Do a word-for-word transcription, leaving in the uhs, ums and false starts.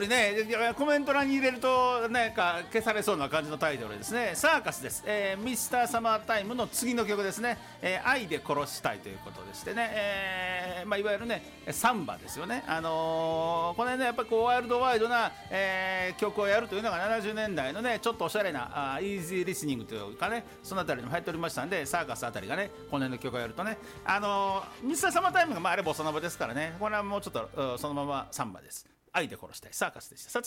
りね、コメント欄に入れるとなんか消されそうな感じのタイトルですね。サーカスです、えー、ミスターサマータイムの次の曲ですね、えー、愛で殺したいということでしてね、えーまあ、いわゆるねサンバですよね。あのー、この辺ねやっぱりこうワイルドワイドな、えー、曲をやるというのがななじゅうねんだいのねちょっとおしゃれなあイージーリスニングというかね、そのあたりにも入っておりましたんで、サーカスあたりがねこの辺の曲をやるとね、あのー、ミスターサマータイムがまああれボサノバですからね、これはもうちょっとそのままサンバです。愛で殺したいサーカスでした。